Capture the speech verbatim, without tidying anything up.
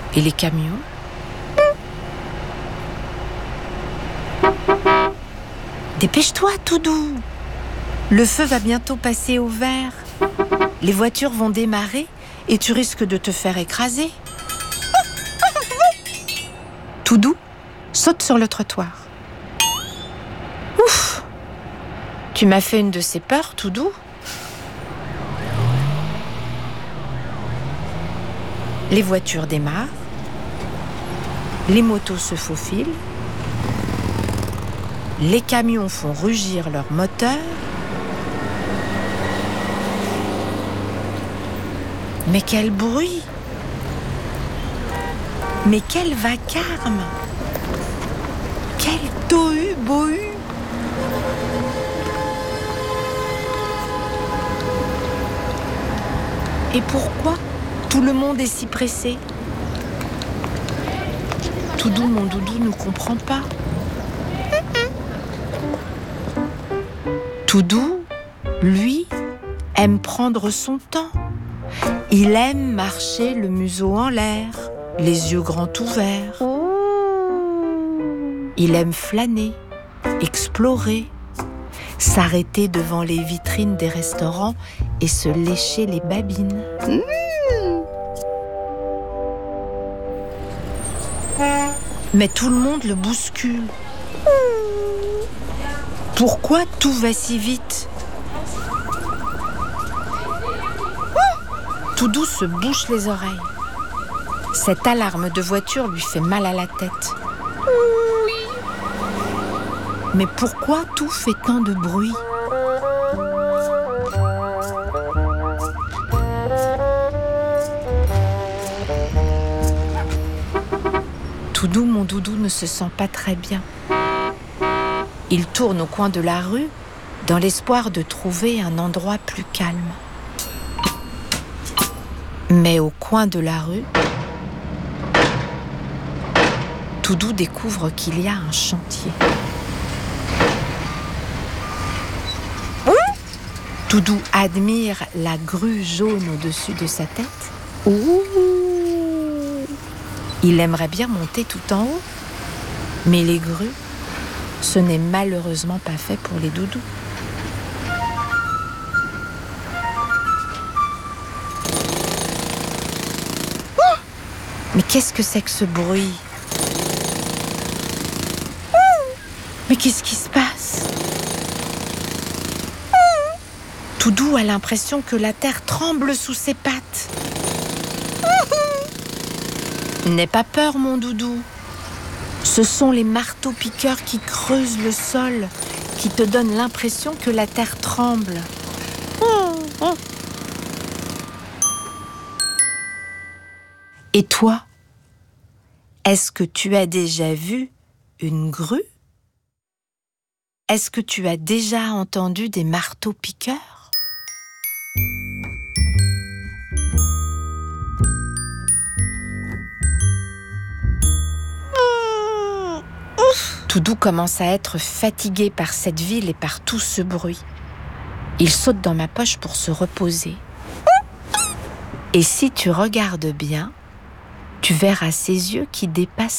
Et les camions ? Dépêche-toi, Toudou. Le feu va bientôt passer au vert. Les voitures vont démarrer et tu risques de te faire écraser. Toudou saute sur le trottoir. Ouf! Tu m'as fait une de ces peurs, Toudou. Les voitures démarrent. Les motos se faufilent. Les camions font rugir leurs moteurs. Mais quel bruit! Mais quel vacarme! Quel tohu-bohu! Et pourquoi tout le monde est si pressé? Toudou, mon doudou, ne comprend pas. Toudou, lui, aime prendre son temps. Il aime marcher le museau en l'air, les yeux grands ouverts. Il aime flâner, explorer, s'arrêter devant les vitrines des restaurants et se lécher les babines. Mmh. Mais tout le monde le bouscule. Pourquoi tout va si vite? Toudou se bouche les oreilles. Cette alarme de voiture lui fait mal à la tête. Mais pourquoi tout fait tant de bruit? Toudou, mon doudou, ne se sent pas très bien. Il tourne au coin de la rue dans l'espoir de trouver un endroit plus calme. Mais au coin de la rue, Toudou découvre qu'il y a un chantier. Toudou admire la grue jaune au-dessus de sa tête. Ouh. Il aimerait bien monter tout en haut, mais les grues, ce n'est malheureusement pas fait pour les doudous. Mais qu'est-ce que c'est que ce bruit? Mais qu'est-ce qui se passe? Toudou a l'impression que la terre tremble sous ses pattes. N'aie pas peur, mon doudou. Ce sont les marteaux-piqueurs qui creusent le sol, qui te donnent l'impression que la terre tremble. Et toi, est-ce que tu as déjà vu une grue? Est-ce que tu as déjà entendu des marteaux-piqueurs? Toudou commence à être fatigué par cette ville et par tout ce bruit. Il saute dans ma poche pour se reposer. Et si tu regardes bien, tu verras ses yeux qui dépassent